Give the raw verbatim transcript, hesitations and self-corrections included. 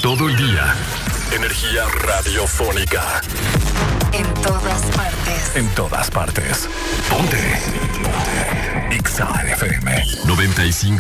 Todo el día. Energía radiofónica. En todas partes. En todas partes. Ponte. Ponte. X A F M noventa y cinco